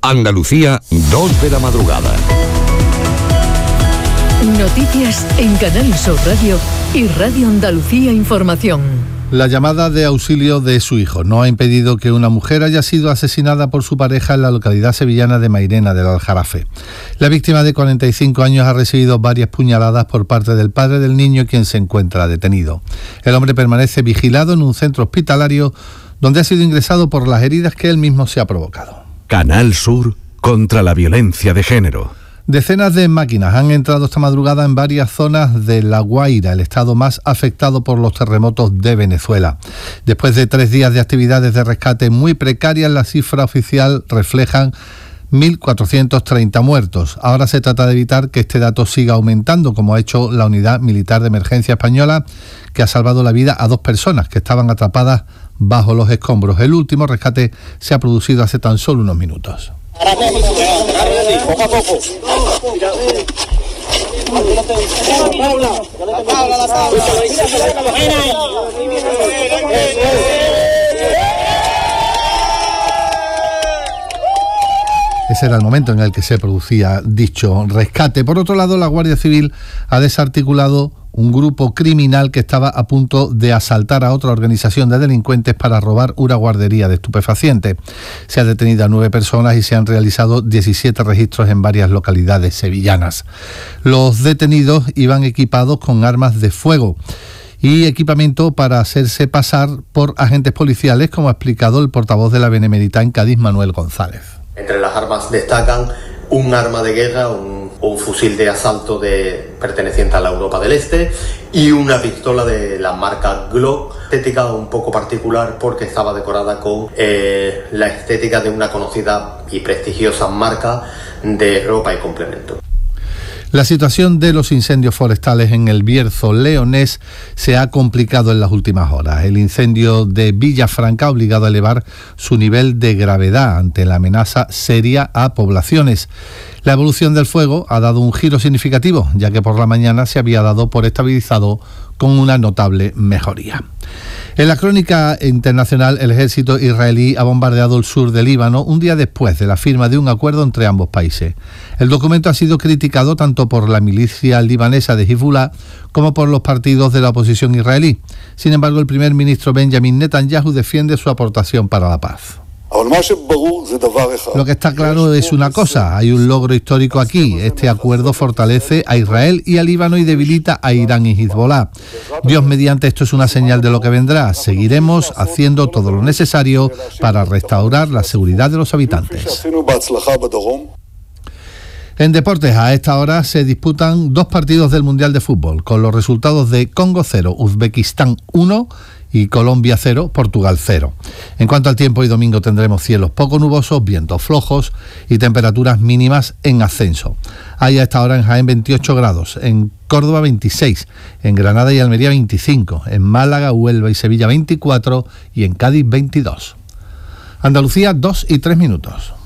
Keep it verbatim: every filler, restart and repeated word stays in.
Andalucía, dos de la madrugada. Noticias en Canal Sur Radio y Radio Andalucía Información. La llamada de auxilio de su hijo no ha impedido que una mujer haya sido asesinada por su pareja en la localidad sevillana de Mairena del Aljarafe. La víctima de cuarenta y cinco años ha recibido varias puñaladas por parte del padre del niño, quien se encuentra detenido. El hombre permanece vigilado en un centro hospitalario donde ha sido ingresado por las heridas que él mismo se ha provocado. Canal Sur contra la violencia de género. Decenas de máquinas han entrado esta madrugada en varias zonas de La Guaira, el estado más afectado por los terremotos de Venezuela. Después de tres días de actividades de rescate muy precarias, la cifra oficial reflejan mil cuatrocientos treinta muertos. Ahora se trata de evitar que este dato siga aumentando, como ha hecho la Unidad Militar de Emergencia Española, que ha salvado la vida a dos personas que estaban atrapadas bajo los escombros. El último rescate se ha producido hace tan solo unos minutos. Poco a poco. Ese era el momento en el que se producía dicho rescate. Por otro lado, la Guardia Civil ha desarticulado un grupo criminal que estaba a punto de asaltar a otra organización de delincuentes para robar una guardería de estupefacientes. Se ha detenido a nueve personas y se han realizado diecisiete registros en varias localidades sevillanas. Los detenidos iban equipados con armas de fuego y equipamiento para hacerse pasar por agentes policiales, como ha explicado el portavoz de la Benemérita en Cádiz, Manuel González. Entre las armas destacan un arma de guerra, un, un fusil de asalto de, perteneciente a la Europa del Este y una pistola de la marca Glock, estética un poco particular porque estaba decorada con eh, la estética de una conocida y prestigiosa marca de ropa y complementos. La situación de los incendios forestales en el Bierzo leonés se ha complicado en las últimas horas. El incendio de Villafranca ha obligado a elevar su nivel de gravedad ante la amenaza seria a poblaciones. La evolución del fuego ha dado un giro significativo, ya que por la mañana se había dado por estabilizado con una notable mejoría. En la crónica internacional, el ejército israelí ha bombardeado el sur del Líbano un día después de la firma de un acuerdo entre ambos países. El documento ha sido criticado tanto por la milicia libanesa de Hezbollah como por los partidos de la oposición israelí. Sin embargo, el primer ministro Benjamin Netanyahu defiende su aportación para la paz. Lo que está claro es una cosa, hay un logro histórico aquí. Este acuerdo fortalece a Israel y a Líbano y debilita a Irán y Hezbollah. Dios mediante, esto es una señal de lo que vendrá. Seguiremos haciendo todo lo necesario para restaurar la seguridad de los habitantes. En deportes, a esta hora se disputan dos partidos del Mundial de Fútbol, con los resultados de Congo cero, Uzbekistán uno y Colombia cero, Portugal cero. En cuanto al tiempo, hoy domingo tendremos cielos poco nubosos, vientos flojos y temperaturas mínimas en ascenso. Hay a esta hora en Jaén veintiocho grados, en Córdoba veintiséis, en Granada y Almería veinticinco, en Málaga, Huelva y Sevilla veinticuatro y en Cádiz veintidós. Andalucía, dos y tres minutos.